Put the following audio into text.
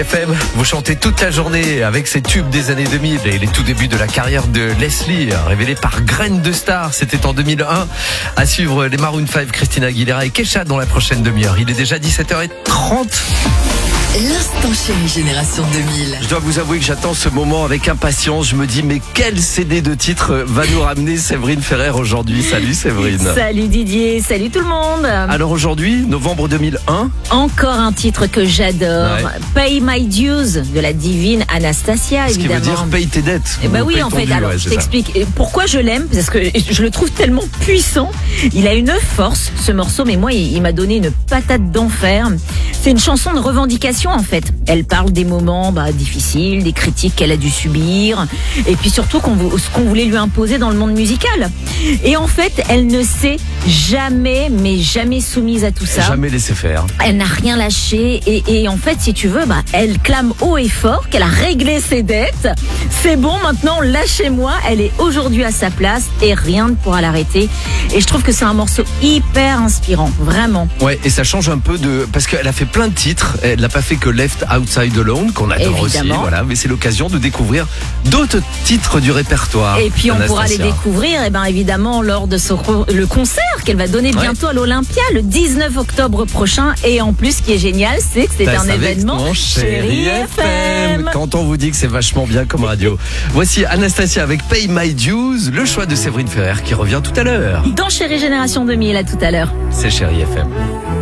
FM, vous chantez toute la journée avec ces tubes des années 2000 et les tout débuts de la carrière de Leslie, révélée par Graine de Star, c'était en 2001. À suivre les Maroon 5, Christina Aguilera et Kesha dans la prochaine demi-heure. Il est déjà 17h30. L'instant chérie Génération 2000. Je dois vous avouer que j'attends ce moment avec impatience. Je me dis, mais quel CD de titre va nous ramener Séverine Ferrer aujourd'hui? Salut Séverine. Salut Didier, salut tout le monde. Alors aujourd'hui, novembre 2001. Encore un titre que j'adore. Ouais. Pay My Dues de la divine Anastasia, Ce qui évidemment. veut dire paye tes dettes. Eh ben Ou oui, paye en ton fait, dû, alors ouais, je c'est ça. t'explique pourquoi je l'aime, parce que je le trouve tellement puissant. Il a une force, ce morceau, mais moi, il m'a donné une patate d'enfer. C'est une chanson de revendication, en fait. Elle parle des moments difficiles, des critiques qu'elle a dû subir, et puis surtout ce qu'on voulait lui imposer dans le monde musical. Et en fait, elle ne s'est jamais, mais jamais soumise à tout ça. Jamais laissé faire. Elle n'a rien lâché et en fait, si tu veux, elle clame haut et fort qu'elle a réglé ses dettes. C'est bon, maintenant, lâchez-moi. Elle est aujourd'hui à sa place et rien ne pourra l'arrêter. Et je trouve que c'est un morceau hyper inspirant, vraiment. Ouais, et ça change un peu parce qu'elle a fait plein de titres. Elle n'a pas fait que Left Outside Alone, qu'on adore Évidemment. aussi. Voilà, mais c'est l'occasion de découvrir d'autres titres du répertoire. Et puis on pourra les d'Anastasia. découvrir, évidemment, lors de le concert qu'elle va donner bientôt à l'Olympia le 19 octobre prochain. Et en plus, ce qui est génial, c'est que c'est T'as un ça avec événement ton Chérie FM. Quand on vous dit que c'est vachement bien comme radio. Voici Anastasia avec Pay My Dues, le choix de Séverine Ferrer qui revient tout à l'heure. Dans Chérie Génération 2000, à tout à l'heure. C'est Chérie FM.